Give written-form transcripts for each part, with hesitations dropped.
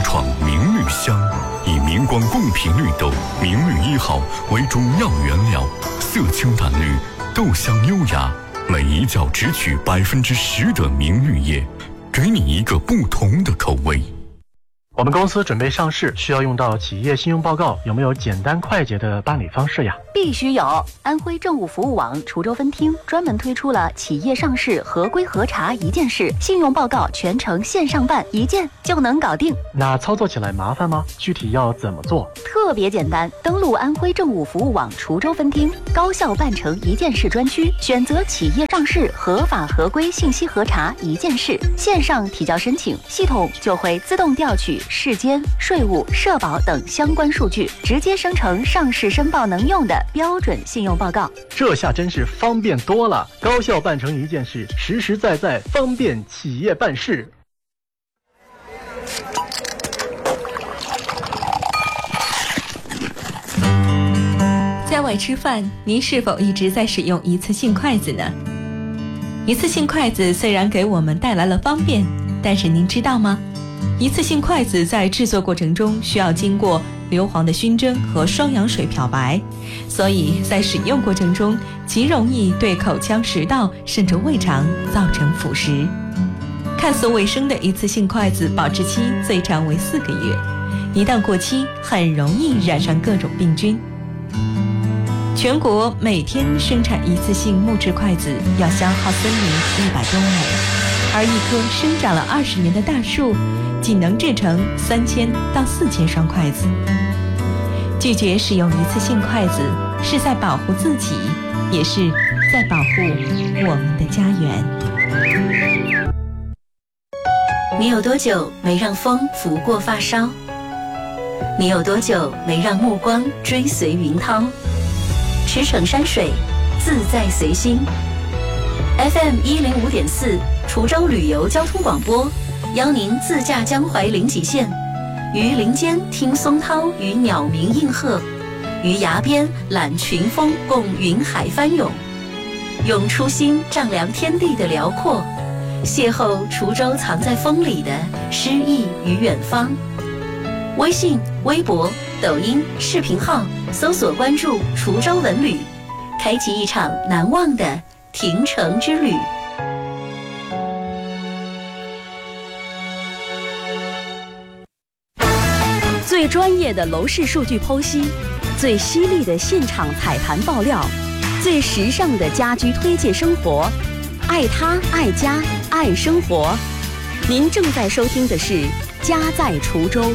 创明绿香，以明光贡品绿豆明绿1号为主要原料，色清淡绿，豆香优雅，每一角只取10%的明绿叶，给你一个不同的口味。 我们公司准备上市，需要用到企业信用报告，有没有简单快捷的办理方式呀？ 必须有！安徽政务服务网滁州分厅专门推出了企业上市合规核查一件事，信用报告全程线上办，一键就能搞定。 那操作起来麻烦吗？具体要怎么做？ 特别简单，登录安徽政务服务网滁州分厅高效办成一件事专区，选择企业上市合法合规信息核查一件事，线上提交申请，系统就会自动调取市监、税务、社保等相关数据，直接生成上市申报能用的标准信用报告。 这下真是方便多了，高效办成一件事，实实在在方便企业办事。 在外吃饭，您是否一直在使用一次性筷子呢？一次性筷子虽然给我们带来了方便，但是您知道吗？一次性筷子在制作过程中需要经过硫磺的熏蒸和双氧水漂白，所以在使用过程中极容易对口腔、食道甚至胃肠造成腐蚀。看似卫生的一次性筷子保质期最长为4个月，一旦过期很容易染上各种病菌。全国每天生产一次性木质筷子要消耗森林100多亩，而一棵生长了20年的大树仅能制成3000到4000双筷子。拒绝使用一次性筷子，是在保护自己，也是在保护我们的家园。 你有多久没让风拂过发梢？你有多久没让目光追随云涛？驰骋山水，自在随心。FM 105.4滁州旅游交通广播，邀您自驾江淮临济县，于林间听松涛与鸟鸣应和，于崖边览群峰共云海翻涌，用初心丈量天地的辽阔，邂逅滁州藏在风里的诗意与远方。微信、微博、抖音、视频号搜索关注滁州文旅，开启一场难忘的亭城之旅。 最专业的楼市数据剖析，最犀利的现场踩盘爆料，最时尚的家居推荐生活，爱他爱家爱生活。您正在收听的是《家在滁州》。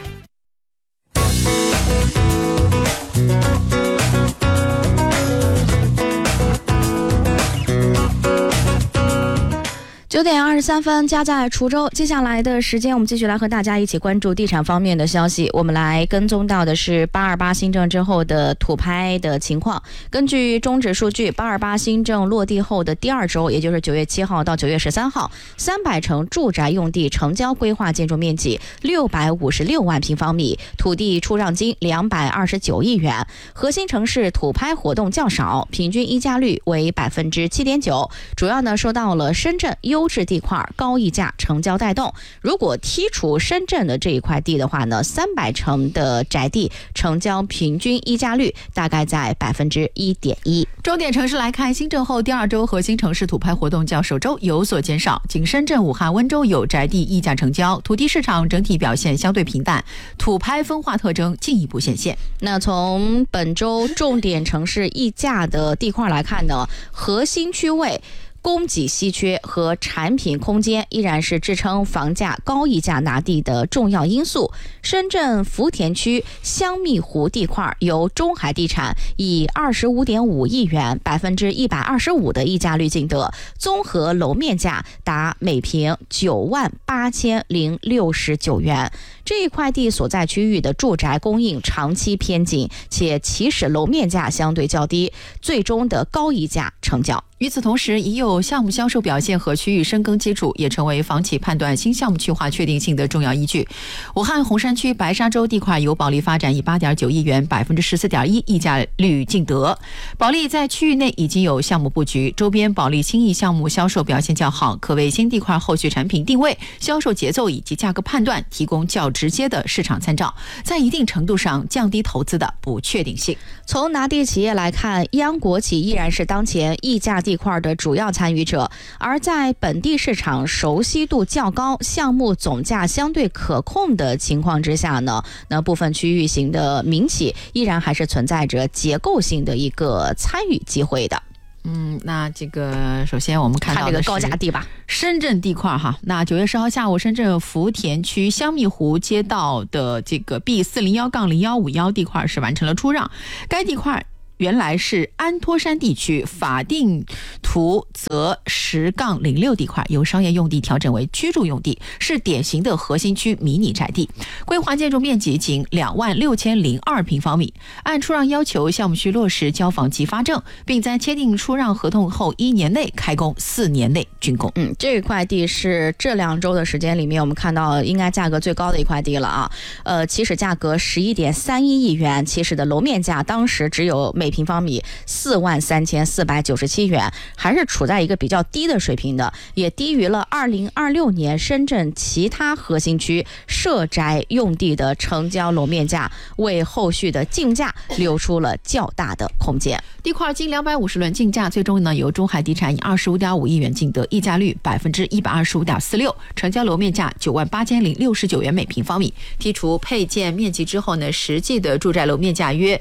9点23分，家在滁州。接下来的时间，我们继续来和大家一起关注地产方面的消息。我们来跟踪到的是828新政之后的土拍的情况。根据中指数据，828新政落地后的第2周，也就是9月7号到9月13号，300城住宅用地成交规划建筑面积656万平方米，土地出让金229亿元。核心城市土拍活动较少，平均溢价率为7.9%，主要呢受到了深圳优质地块高溢价成交带动。如果剔除深圳的这一块地的话呢，300城的宅地成交平均溢价率大概在1.1%。 重点城市来看，新政后第2周核心城市土拍活动较首周有所减少，仅深圳、武汉、温州有宅地溢价成交，土地市场整体表现相对平淡，土拍分化特征进一步显现。 那从本周重点城市溢价的地块来看呢，核心区位供给稀缺和产品空间依然是支撑房价高溢价拿地的重要因素。深圳福田区香蜜湖地块由中海地产以25.5亿元125%的溢价率竞得，综合楼面价达每平98069元。这一块地所在区域的住宅供应长期偏紧，且起始楼面价相对较低，最终的高溢价成交。 与此同时，已有项目销售表现和区域深耕基础，也成为房企判断新项目区划确定性的重要依据。武汉洪山区白沙洲地块由保利发展以8.9亿元14.1%溢价率竞得，保利在区域内已经有项目布局，周边保利新翼项目销售表现较好，可为新地块后续产品定位、销售节奏以及价格判断提供较直接的市场参照，在一定程度上降低投资的不确定性。 从拿地企业来看，益安国企依然是当前溢价地块的主要参与者，而在本地市场熟悉度较高、项目总价相对可控的情况之下呢，那部分区域型的民企依然还是存在着结构性的一个参与机会的。 那这个首先我们看到的是这个高价地吧， 深圳地块哈。那9月10号下午，深圳福田区香蜜湖街道的这个 B401-0151地块是完成了出让，该地块原来是安托山地区法定图则10-06地块，由商业用地调整为居住用地，是典型的核心区迷你宅地，规划建筑面积仅26002平方米。按出让要求，项目需落实交房即发证，并在签订出让合同后1年内开工，4年内竣工。 这块地是这2周的时间里面我们看到应该价格最高的一块地了啊。起始价格11.31亿元，起始的楼面价当时只有每平方米43497元，还是处在一个比较低的水平的，也低于了2026年深圳其他核心区社宅用地的成交楼面价，为后续的竞价留出了较大的空间。 地块经250轮竞价，最终呢由中海地产以25.5亿元竞得，溢价率125.46%，成交楼面价98069元每平方米。剔除配件面积之后呢，实际的住宅楼面价约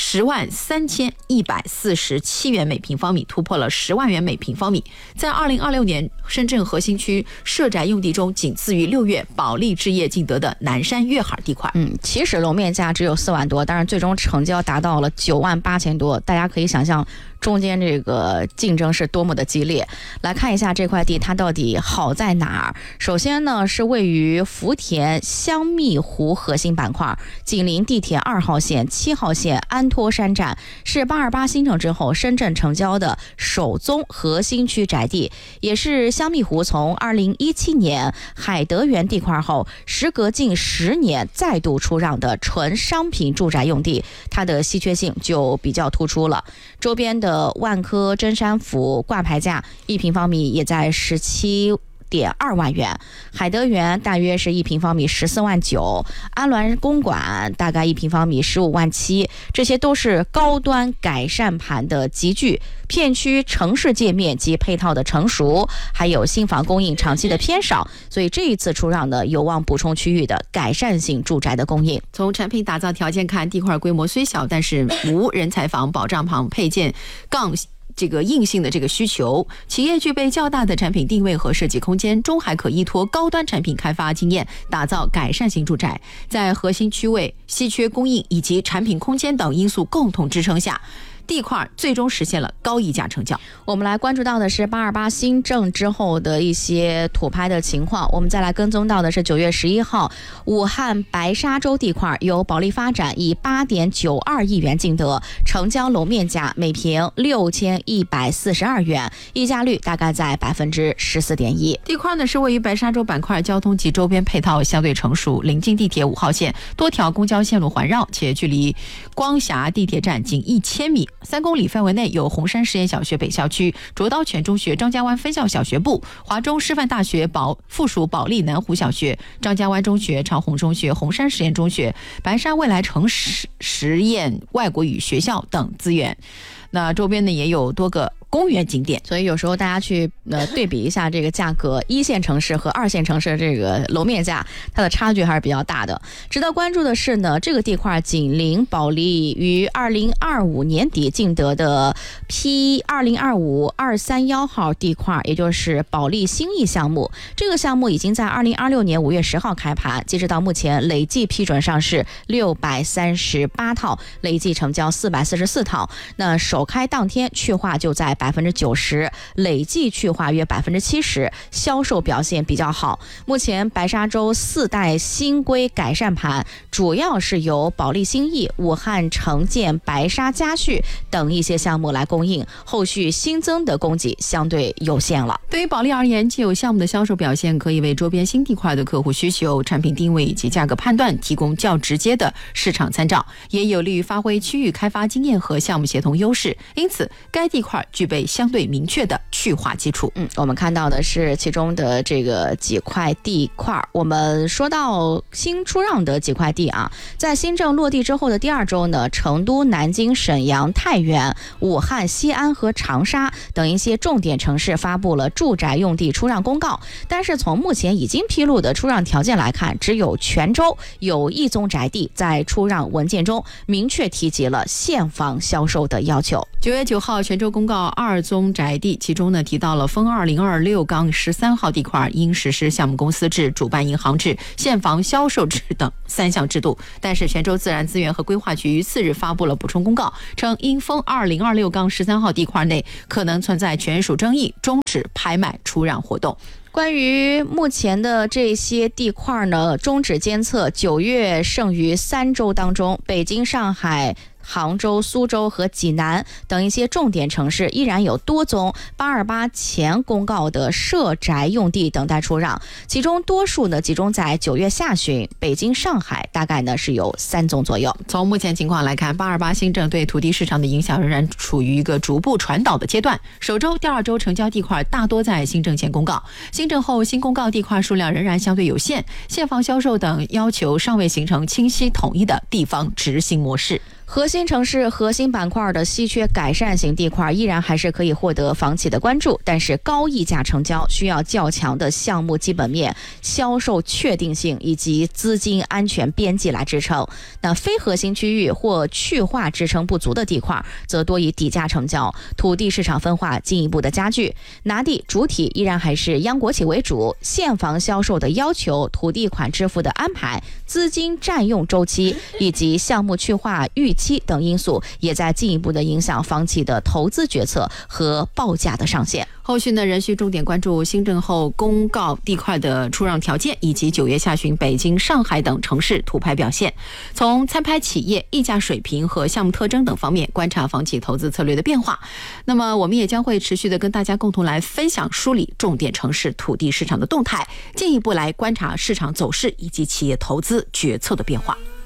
103147元每平方米，突破了10万元每平方米。在2026年深圳核心区社宅用地中，仅次于6月保利置业竞得的南山粤海地块。 起始楼面价只有4万多，但是最终成交达到了9万8千多，大家可以想象中间这个竞争是多么的激烈。来看一下这块地它到底好在哪儿。首先呢，是位于福田香蜜湖核心板块，紧邻地铁2号线、7号线安托山站，是828新政之后深圳成交的首宗核心区宅地，也是香蜜湖从2017年海德园地块后，时隔近10年再度出让的纯商品住宅用地，它的稀缺性就比较突出了。周边的万科、真山府挂牌价1平方米也在17.2万元，海德园大约是1平方米14万9，安栾公馆大概1平方米15万7，这些都是高端改善盘的集聚，片区城市界面及配套的成熟，还有新房供应长期的偏少，所以这一次出让呢，有望补充区域的改善性住宅的供应。 从产品打造条件看，地块规模虽小，但是无人才房、保障房配件这个硬性的这个需求，企业具备较大的产品定位和设计空间，中还可依托高端产品开发经验，打造改善型住宅。在核心区位、稀缺供应以及产品空间等因素共同支撑下，地块最终实现了高溢价成交。 我们来关注到的是828新政之后的一些土拍的情况。我们再来跟踪到的是9月11号，武汉白沙洲地块由保利发展以8.92亿元竞得，成交楼面价每平6142元，溢价率大概在14.1%。 地块呢是位于白沙洲板块，交通及周边配套相对成熟，临近地铁5号线，多条公交线路环绕，且距离光霞地铁站仅1000米。3公里范围内有红山实验小学北校区、卓刀泉中学张家湾分校小学部、华中师范大学附属保利南湖小学、张家湾中学、长虹中学、红山实验中学、白沙未来城实验外国语学校等资源。那周边呢也有多个公园景点， 所以有时候大家去对比一下这个价格，1线城市和2线城市这个楼面价，它的差距还是比较大的。值得关注的是呢，这个地块紧邻保利于2025年底竞得的 P2025-231号地块，也就是保利新翼项目。这个项目已经在2026年5月10号开盘，截止到目前累计批准上市638套，累计成交444套。那首开当天去化就在 90%，累计去化约70%，销售表现比较好。目前白沙洲4代新规改善盘主要是由保利兴义、武汉城建、白沙家旭等一些项目来供应，后续新增的供给相对有限了。 对于保利而言，既有项目的销售表现可以为周边新地块的客户需求、产品定位以及价格判断提供较直接的市场参照，也有利于发挥区域开发经验和项目协同优势，因此该地块具备相对明确的去化基础。 我们看到的是其中的这个几块地块。我们说到新出让的几块地啊，在新政落地之后的第2周呢，成都、南京、沈阳、太原、武汉、西安和长沙等一些重点城市发布了住宅用地出让公告。但是从目前已经披露的出让条件来看，只有泉州有1宗宅地在出让文件中明确提及了现房销售的要求。 9月9号，泉州公告2宗宅地，其中呢提到了分2026-13号地块应实施项目公司制、主办银行制、现房销售制等3项制度。但是泉州自然资源和规划局于4日发布了补充公告，称因分2026-13号地块内可能存在权属争议，终止拍卖出让活动。 关于目前的这些地块呢，终止监测9月剩余3周当中，北京、上海、杭州、苏州和济南等一些重点城市依然有多宗828前公告的涉宅用地等待出让，其中多数呢集中在9月下旬，北京、上海大概呢是有3宗左右。 从目前情况来看，828新政对土地市场的影响仍然处于一个逐步传导的阶段。首周、第2周成交地块大多在新政前公告，新政后新公告地块数量仍然相对有限，现房销售等要求尚未形成清晰统一的地方执行模式。 核心城市、核心板块的稀缺改善型地块依然还是可以获得房企的关注，但是高溢价成交需要较强的项目基本面、销售确定性以及资金安全边际来支撑。那非核心区域或去化支撑不足的地块则多以底价成交，土地市场分化进一步的加剧。拿地主体依然还是央国企为主，现房销售的要求、土地款支付的安排、资金占用周期以及项目去化预期等因素也在进一步的影响房企的投资决策和报价的上限。 后续呢，仍需重点关注新政后公告地块的出让条件，以及9月下旬北京、上海等城市土拍表现。从参拍企业、溢价水平和项目特征等方面观察房企投资策略的变化。那么我们也将会持续的跟大家共同来分享梳理重点城市土地市场的动态，进一步来观察市场走势以及企业投资决策的变化。